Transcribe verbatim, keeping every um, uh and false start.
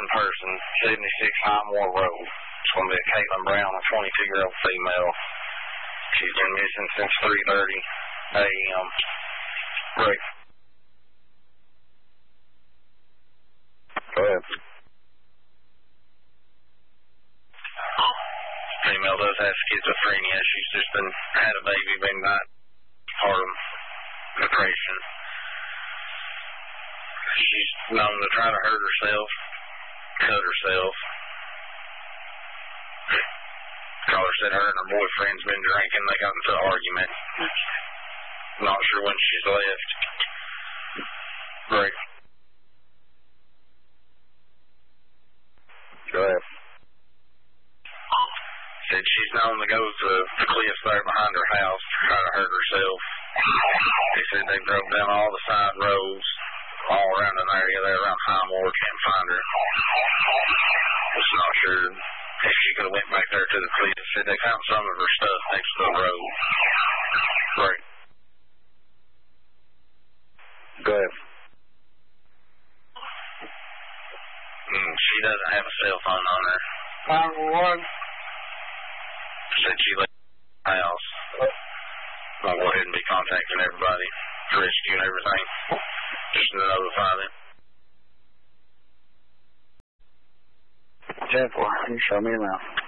missing person, seventy-six Highmore Road. It's going to be a Caitlin Brown, a twenty-two-year-old female. She's been missing since three thirty a m Right. Go ahead. Female does have schizophrenia. She's just been had a baby, been not part of depression. She's known to try to hurt herself, cut herself. Caller said her and her boyfriend's been drinking. They got into an argument. Not sure when she's left. Right. Go ahead. Said she's known to go to the cliffs there behind her house to try to hurt herself. They said they drove down all the side roads, all around an area there around Highmore. Can't find her. Just not sure if she could have went back there to the cliffs. Said they found some of her stuff next to the road. Right. Go ahead. Mm, she doesn't have a cell phone on her. nine one one. Said she left the house. I'll go ahead and be contacting everybody, rescue and everything, just to notify them. ten four, you show me now.